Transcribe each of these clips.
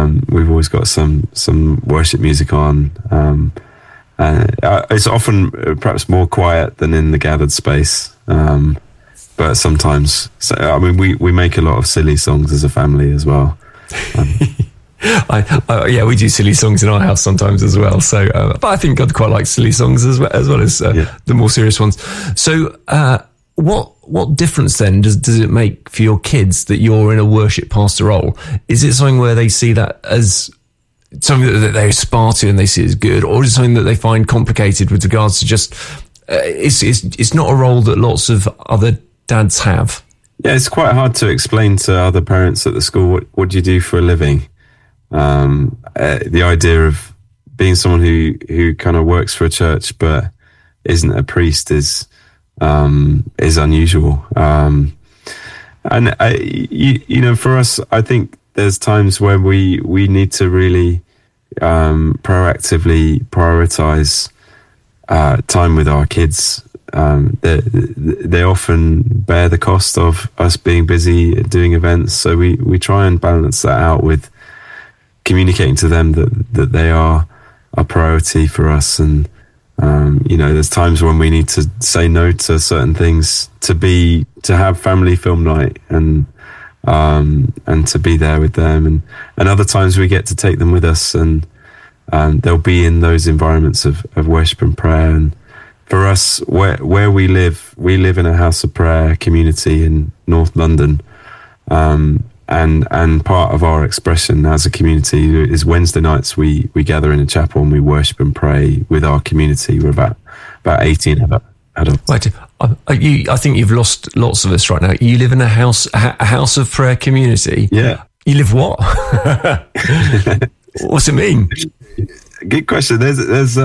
We've always got some worship music on. It's often perhaps more quiet than in the gathered space. But sometimes, we make a lot of silly songs as a family as well. We do silly songs in our house sometimes as well. So, but I think God quite likes silly songs as well as the more serious ones. So, what difference then does it make for your kids that you're in a worship pastor role? Is it something where they see that as something that they aspire to and they see as good, or is it something that they find complicated with regards to just it's not a role that lots of other dads have? Yeah, it's quite hard to explain to other parents at the school what do you do for a living. The idea of being someone who kind of works for a church but isn't a priest is unusual. For us, I think there's times when we need to really proactively prioritize time with our kids. They often bear the cost of us being busy doing events, so we try and balance that out with communicating to them that they are a priority for us. And there's times when we need to say no to certain things to have family film night and to be there with them, and other times we get to take them with us, and they'll be in those environments of worship and prayer. And for us, where we live in a house of prayer community in North London, and part of our expression as a community is Wednesday nights we gather in a chapel and we worship and pray with our community. We're about 18 adults. Right. I think you've lost lots of us right now. You live in a house of prayer community. Yeah. You live what? What's it mean? Good question. There's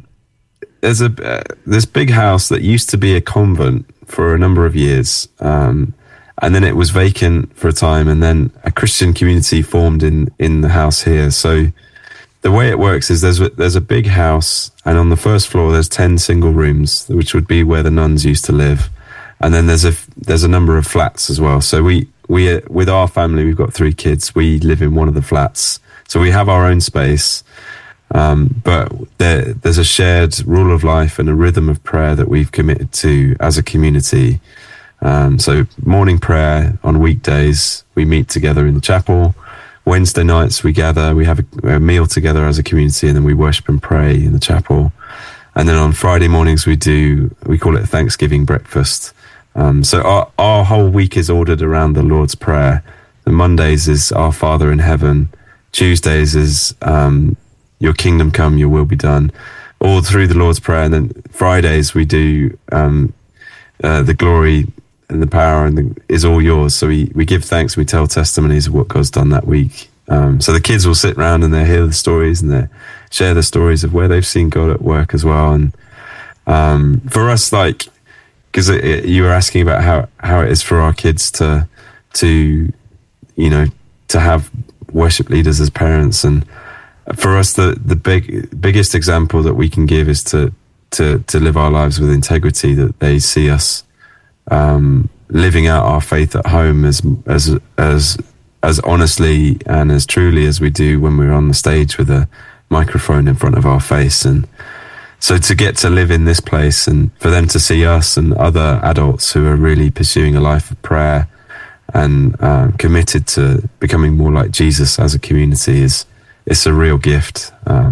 this big house that used to be a convent for a number of years. And then it was vacant for a time, and then a Christian community formed in the house here. So the way it works is there's a big house, and on the first floor there's 10 single rooms, which would be where the nuns used to live. And then there's a number of flats as well. So we with our family, we've got 3 kids. We live in one of the flats, so we have our own space. But there's a shared rule of life and a rhythm of prayer that we've committed to as a community. So morning prayer on weekdays, we meet together in the chapel. Wednesday nights we gather, we have a meal together as a community, and then we worship and pray in the chapel. And then on Friday mornings we call it Thanksgiving breakfast. So our whole week is ordered around the Lord's Prayer. The Mondays is Our Father in Heaven. Tuesdays is Your Kingdom Come, Your Will Be Done, all through the Lord's Prayer. And then Fridays we do the glory and the power is all yours. So we give thanks, we tell testimonies of what God's done that week. So the kids will sit around and they hear the stories and they share the stories of where they've seen God at work as well. And for us, because you were asking about how it is for our kids to have worship leaders as parents, and for us the biggest example that we can give is to live our lives with integrity, that they see us living out our faith at home as honestly and as truly as we do when we're on the stage with a microphone in front of our face. And so to get to live in this place and for them to see us and other adults who are really pursuing a life of prayer and committed to becoming more like Jesus as a community it's a real gift.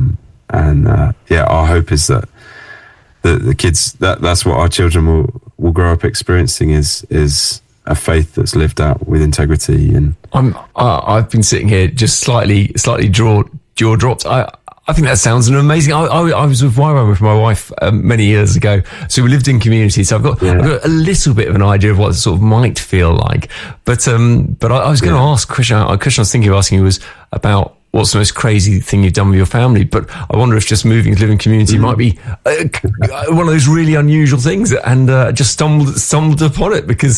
Our hope is that the kids, that's what our children will grow up experiencing is a faith that's lived out with integrity. And I've been sitting here just slightly jaw dropped. I think that sounds an amazing. I was with YWAM with my wife many years ago, so we lived in community. So I've got a little bit of an idea of what it sort of might feel like. But I was going to ask Christian. I was thinking of asking you was about what's the most crazy thing you've done with your family. But I wonder if just moving to live in community might be one of those really unusual things, and just stumbled upon it because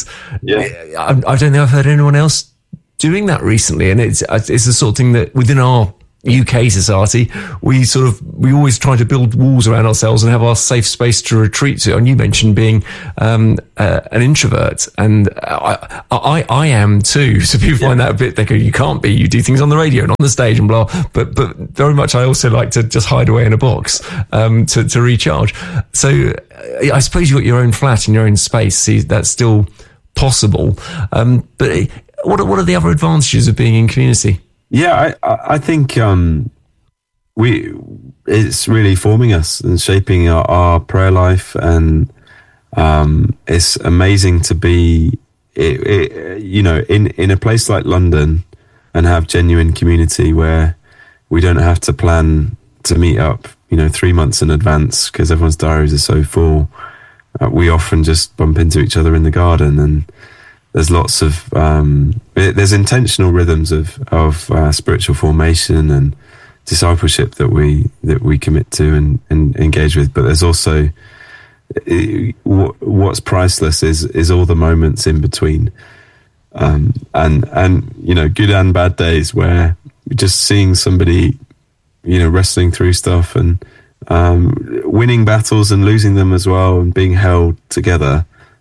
I don't think I've heard anyone else doing that recently, and it's the sort of thing that within our UK society, we always try to build walls around ourselves and have our safe space to retreat to. And you mentioned being an introvert, and I am too. So people find that a bit, they go, you can't be, you do things on the radio and on the stage and blah. But very much I also like to just hide away in a box to recharge. So I suppose you've got your own flat and your own space. See, that's still possible. But what are the other advantages of being in community? Yeah, I think it's really forming us and shaping our prayer life, and it's amazing to be, in a place like London and have genuine community where we don't have to plan to meet up, 3 months in advance because everyone's diaries are so full. We often just bump into each other in the garden, and there's lots of there's intentional rhythms of spiritual formation and discipleship that we commit to and engage with. But there's also what's priceless is all the moments in between, and good and bad days where just seeing somebody wrestling through stuff and winning battles and losing them as well, and being held together.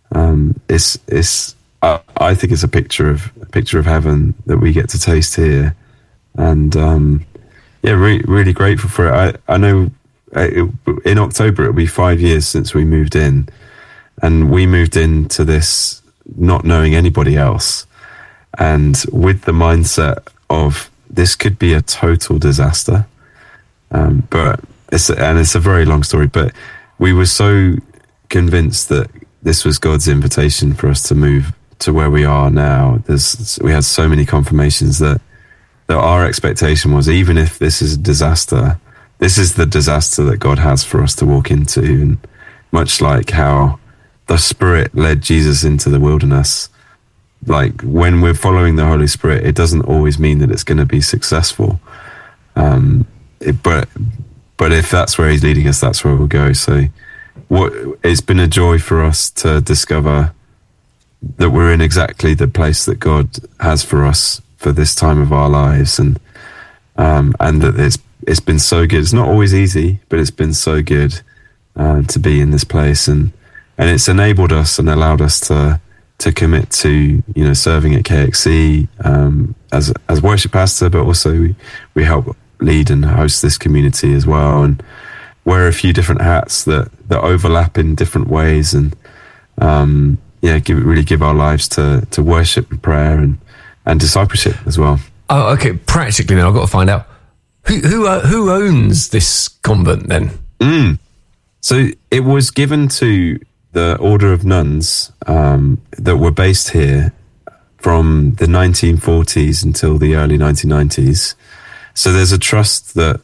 I think it's a picture of heaven that we get to taste here, and really grateful for it. I know in October it'll be 5 years since we moved in, and we moved into this not knowing anybody else, and with the mindset of this could be a total disaster. But it's a very long story, but we were so convinced that this was God's invitation for us to move to where we are now. We had so many confirmations that our expectation was, even if this is a disaster, this is the disaster that God has for us to walk into. And much like how the Spirit led Jesus into the wilderness, like when we're following the Holy Spirit, it doesn't always mean that it's going to be successful. But if that's where he's leading us, that's where we'll go. So it's been a joy for us to discover that we're in exactly the place that God has for us for this time of our lives, and that it's been so good. It's not always easy, but it's been so good to be in this place, and it's enabled us and allowed us to commit to serving at KXC as worship pastor, but also we help lead and host this community as well, and wear a few different hats that overlap in different ways, and give our lives to worship and prayer and discipleship as well. Oh, okay. Practically, then I've got to find out who owns this convent then. So it was given to the Order of Nuns that were based here from the 1940s until the early 1990s. So there's a trust that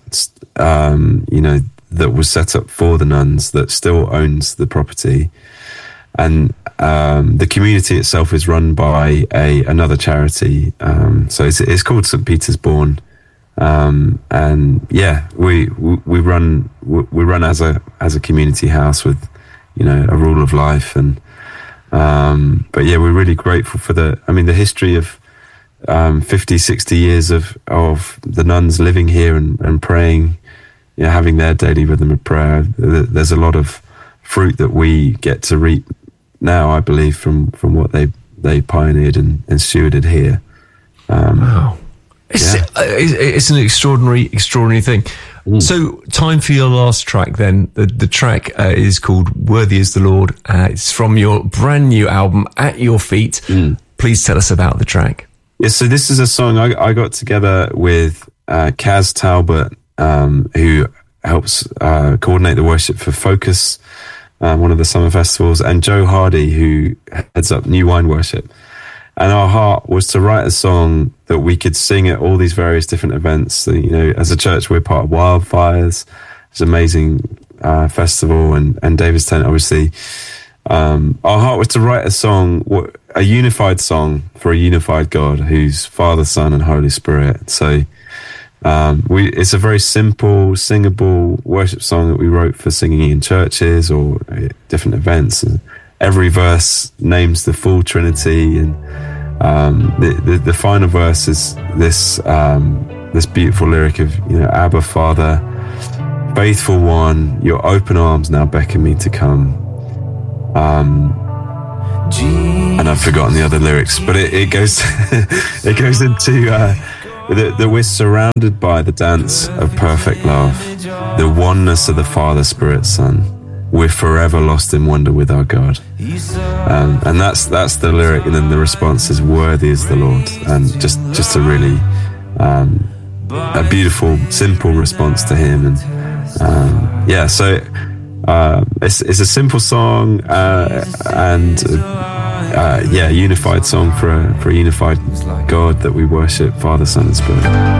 that was set up for the nuns that still owns the property, and the community itself is run by another charity. So it's called St. Peter's Bourne, and we run as a community house with a rule of life, and but yeah, we're really grateful for the history of 50, 60 years of the nuns living here and praying, having their daily rhythm of prayer. There's a lot of fruit that we get to reap now, I believe, from what they pioneered and stewarded here. Wow. It's an extraordinary thing. So, time for your last track then. The track is called Worthy is the Lord. It's from your brand new album, At Your Feet. Please tell us about the track. Yeah, so this is a song I got together with Kaz Talbot, who helps coordinate the worship for Focus, one of the summer festivals, and Joe Hardy, who heads up New Wine Worship. And our heart was to write a song that we could sing at all these various different events. So, as a church, we're part of Wildfires. It's an amazing festival, and David's Tent, obviously. Our heart was to write a song, a unified song for a unified God, who's Father, Son, and Holy Spirit. So it's a very simple, singable worship song that we wrote for singing in churches or different events. And every verse names the full Trinity, and the final verse is this this beautiful lyric of, Abba, Father, faithful one, your open arms now beckon me to come. And I've forgotten the other lyrics, but it goes it goes into that we're surrounded by the dance of perfect love, the oneness of the Father, Spirit, Son. We're forever lost in wonder with our God. And that's the lyric, and then the response is, worthy is the Lord. And just a really a beautiful, simple response to him. And so it's a simple song, and unified song for a unified God that we worship, Father, Son, and Spirit.